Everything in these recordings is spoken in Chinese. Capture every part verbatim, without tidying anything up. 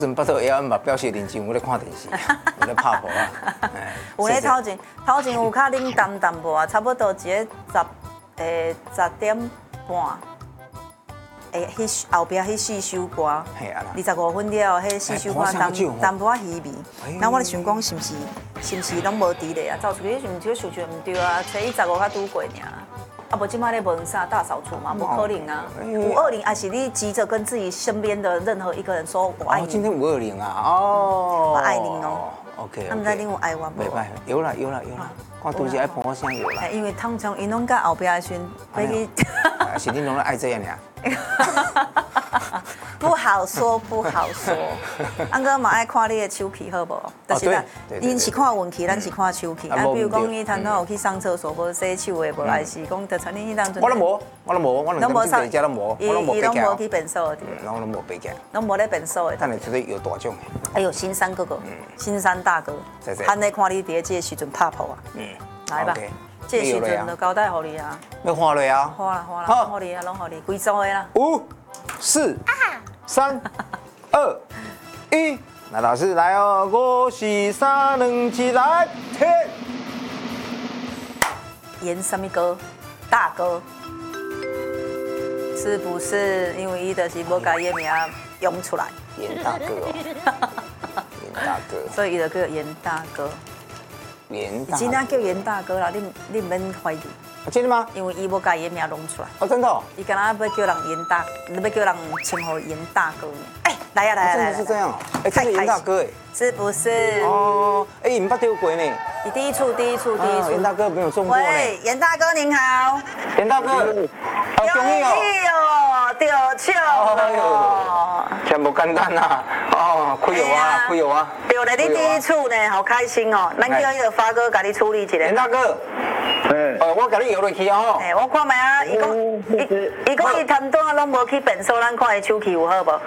阵巴肚枵嘛，表示认真有咧看电视，有咧拍波啊。 有咧头前头前有较冷淡淡薄啊，差不多一个十诶十点半。诶，迄后壁迄四首歌，二十五分了，迄四首歌淡淡薄仔稀微。然后我咧想讲，是毋是是毋是拢无伫咧啊？走出去是毋是想想毋对啊？初一十五较拄过尔。啊，无即摆咧问啥大扫除嘛，无可能啊。五二零还是你急着跟自己身边的任何一个人说我爱你。 今天五二零啊，哦， 我爱你哦。 OK。 他们在另外爱我无？ 袂歹，有啦有啦有啦，看都是爱捧我声有啦。 因为通常因拢甲后壁的时阵，要去。 是恁拢爱这样尔。 不好说，不好说。安哥嘛爱看你的手气好无？就是咱，因是看运气，咱是看手气。啊，比如讲你摊头有去上厕所，无洗手的，无还是讲得像你迄当阵。 我都无，我都无，我两间店家都无，我都无伊拢无去便所的。 我拢无背起来。 拢无咧便所的。 但是绝对有大种的。 哎呦，新山哥哥，新山大哥，安尼看你伫咧这个时阵拍破啊。嗯。来吧。这个时阵就交代互你啊。 要花了啊。 花啦花啦，拢互你啊，拢互你，贵州的啦。 五、四、三、二、一，那老师来哦，五四三二一来，天。 演什么歌？大哥，是不是因为伊就是无甲伊名用出来？ 严大哥哦，严大哥， 所以伊就叫严大哥。 严大哥， 今天叫严大哥啦，你你唔免怀疑。 真的吗？ 因为伊无甲伊名弄出来。 哦，真的哦。 伊敢若要叫人严大，要叫人称呼严大哥。哎，来呀来呀来！ 真的是这样哦。哎，这是严大哥哎。 是不是？ 哦，哎，你们捌丢过呢？ 你第一处，第一处，第一处。 严大哥没有中过呢。 喂，严大哥您好。 严大哥，好恭喜哦！丢球哦！ 全部简单啦，哦，开有啊，开有啊。 丢了，你第一处呢，好开心哦。咱叫迄个发哥甲你处理一下。 严大哥，嗯，呃，我甲你摇落去哦。 哎，我看卖啊，伊讲，伊伊讲伊摊档拢无去便所，咱看伊手气有好无？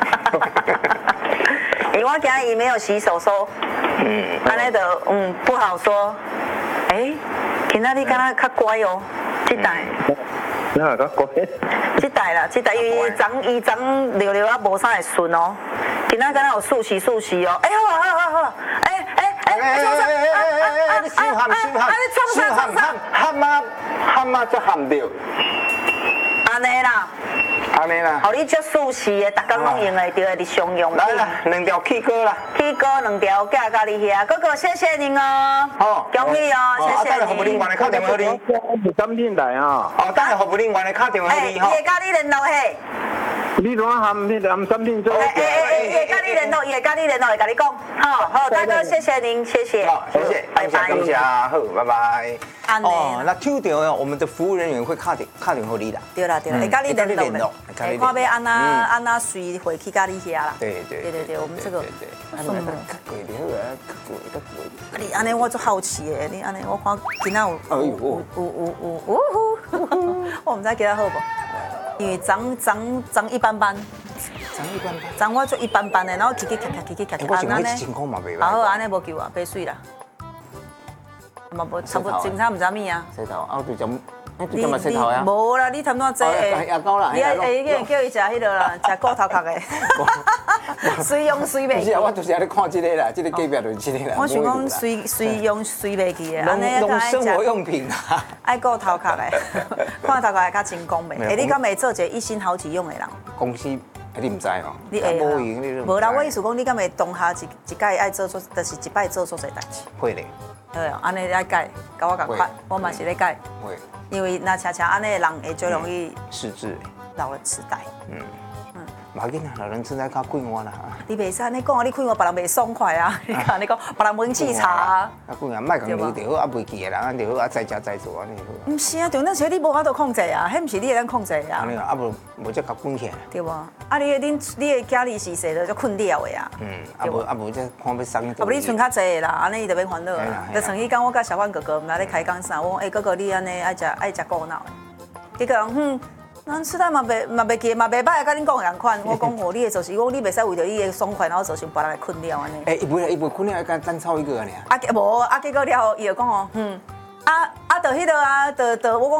因为我今日伊没有洗手说，嗯，安尼就嗯不好说。哎，今仔日敢若较乖哦，这代。 那较乖。 这代啦，这代因为昨伊昨溜溜啊无啥会顺哦，今仔敢若有速洗速洗哦。哎好啊好啊好，哎哎哎哎哎哎哎，你小喊小喊，小喊喊喊啊喊啊，才喊着。 安尼啦。 安尼啦， 好，你足舒适的，逐工拢用会到的日常用品。 来啦，两条气哥啦， 气哥两条架到你遐，哥哥谢谢您哦，好，恭喜哦，谢谢您。 服务人员来敲电话你， 是三点来啊。 哦，等下服务人员来敲电话你吼。 伊会甲你联络嘿。 你怎含迄含三点钟？ 哎哎哎，伊会甲你联络，伊会甲你联络，会甲你讲。好，好，大哥，谢谢您，谢谢。 好，谢谢，拜拜，感谢，好，拜拜。哦，那 Q 掉哦，我们的服务人员会敲电敲电话你啦。 对啦对啦，会甲你联络。哎，看要安那安那随回去甲你遐啦。 对对对对对，我们这个。 对对。什么？较贵的好啊，较贵较贵。 你安尼我做好奇的，你安尼我看今仔有有有有有有，我唔知今仔好不？因为长长长一般般。 长一般般。 长我做一般般的，然后起起卡卡起起卡卡， 安尼。情况嘛袂歹。 好，安尼无救啊，白水啦。嘛无差不多，警察唔知物啊。 洗头，啊对针。你你你无啦，你谈哪济诶？ 牙膏啦， 你诶，叫叫伊食迄落啦，食骨头壳诶。随用随袂。不是啊，我就是喺咧看这个啦，这个隔壁就是这个啦。 我想讲随随用随袂去诶， 安尼啊，生活用品啊， 爱骨头壳诶，看头壳会较真讲袂。诶，你敢会做一个一心好几用诶人？ 公司你唔知哦？ 你会啊？无啦，我意思讲，你敢会当下一一摆爱做做，就是一摆做做侪代志。 会咧。 对哦，安尼爱改，甲我共款，我嘛是咧改。 会。因为那恰恰安尼的人会最容易失智， 老人痴呆。嗯嗯，无要紧啦，老人痴呆较快活啦。你袂使安尼讲，你快活别人袂爽快啊！你看你讲，别人温气差啊。 啊，快活，莫讲你就好，啊袂记的人，啊就好，啊在家在做安尼好。 唔是啊，重点是你无法度控制啊，迄唔是你会当控制啊。 安尼啊，无无则甲滚起来。 对无？啊，你恁你的家里是谁的就困了的啊？ 嗯，啊无啊无则看要送。啊不，你存较济啦，安尼伊就免烦恼啊。就像伊讲，我甲小范哥哥，毋知咧开讲啥，我讲诶哥哥你安尼爱食爱食顾脑。伊个人哼，咱吃蛋嘛袂嘛袂记嘛袂歹，甲恁讲同款。我讲哦，你的就是讲你袂使为着伊的爽快，然后造成别人的困扰安尼。 哎，伊袂伊袂困扰，干单操一个尔。啊， 无啊，结果了，伊就讲哦，嗯，啊啊，就迄个啊，就就我讲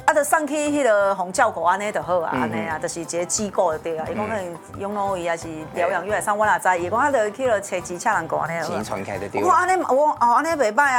啊，就送去迄个红照顾安尼就好啊，安尼啊，就是一个机构就对啊。伊讲可能养老院还是疗养院来上，我哪知？伊讲啊，就去了找机车人顾安尼。 钱传开就对。 我安尼，我哦安尼袂歹啊。